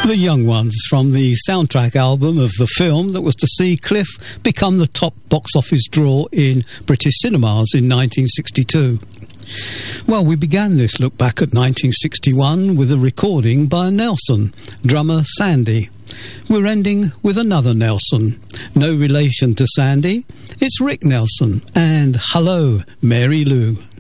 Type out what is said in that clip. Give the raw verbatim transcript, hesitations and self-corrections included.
The Young Ones from the soundtrack album of the film that was to see Cliff become the top box office draw in British cinemas in nineteen sixty-two. Well, we began this look back at nineteen sixty-one with a recording by Nelson, drummer Sandy. We're ending with another Nelson. No relation to Sandy, it's Rick Nelson and Hello, Mary Lou.